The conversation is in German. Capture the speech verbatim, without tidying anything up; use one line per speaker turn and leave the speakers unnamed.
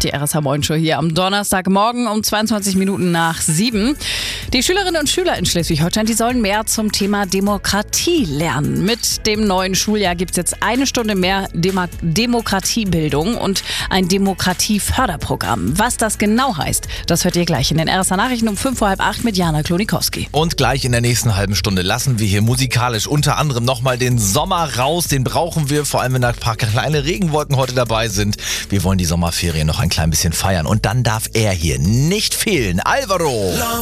die R S H-Morgen-Show hier am Donnerstagmorgen um zweiundzwanzig Minuten nach sieben. Die Schülerinnen und Schüler in Schleswig-Holstein, die sollen mehr zum Thema Demokratie lernen. Mit dem neuen Schuljahr gibt es jetzt eine Stunde mehr Demo- Demokratiebildung und ein Demokratieförderprogramm. Was das genau heißt, das hört ihr gleich in den R S H-Nachrichten um fünf vor halb acht mit Jana Klonikowski.
Und gleich in der nächsten halben Stunde lassen wir hier musikalisch unter anderem nochmal den Sommer raus. Den brauchen wir, vor allem wenn da ein paar kleine Regenwolken heute dabei sind. Wir wollen die Sommerferien noch ein klein bisschen feiern. Und dann darf er hier nicht fehlen. Alvaro!